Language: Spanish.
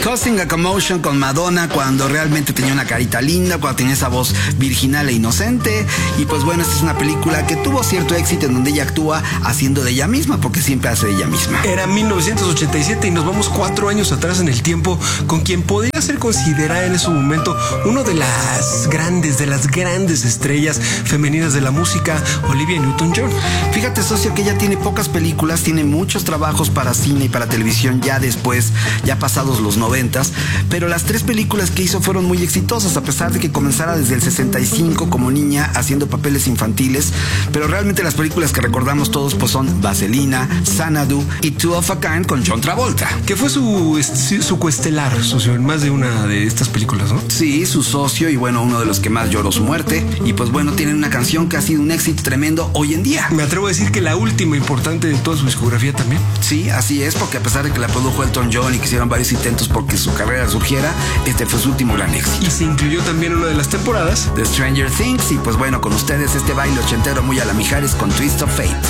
Causing a Commotion con Madonna cuando realmente tenía una carita linda, cuando tenía esa voz virginal e inocente. Y pues bueno, esta es una película que tuvo cierto éxito en donde ella actúa haciendo de ella misma, porque siempre hace de ella misma. Era 1987 y nos vamos 4 años atrás en el tiempo con quien podría ser considerada en su momento uno de las grandes estrellas femeninas de la música, Olivia Newton-John. Fíjate, socio, que ella tiene pocas películas, tiene muchos trabajos para cine y para televisión ya después, ya pasados los 90s, pero las 3 películas que hizo fueron muy exitosas, a pesar de que comenzara desde el 65 como niña haciendo papeles infantiles, pero realmente las películas que recordamos todos pues son Vaselina, Xanadu y Two of a Kind con John Travolta. Que fue su coestelar, socio, en más de una de estas películas, ¿no? Sí, su socio y bueno, uno de los que más lloró su muerte. Y pues bueno, tienen una canción que ha sido un éxito tremendo hoy en día. Me atrevo a decir que la última importante de toda su discografía también. Sí, así es, porque a pesar de que la produjo Elton John y que hicieron varios intentos porque su carrera surgiera, este fue su último gran éxito. Y se incluyó también en una de las temporadas de Stranger Things. Y pues bueno, con ustedes este baile ochentero muy a la Mijares con Twist of Fate.